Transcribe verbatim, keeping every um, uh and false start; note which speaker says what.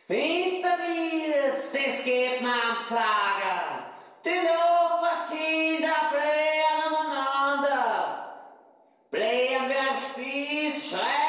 Speaker 1: Finsterwils, das geht man sagen. Die Nachbarskinder blähen umeinander. Blähen wie am Spieß, schreien